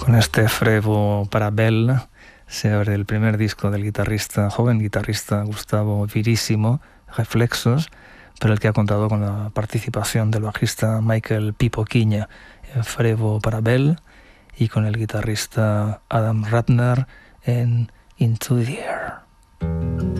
Con este frevo para Bell se abre el primer disco del joven guitarrista Gustavo Virísimo, Reflexos, pero el que ha contado con la participación del bajista Michael Pipo Quiña en frevo para Bell y con el guitarrista Adam Ratner en Into the Air.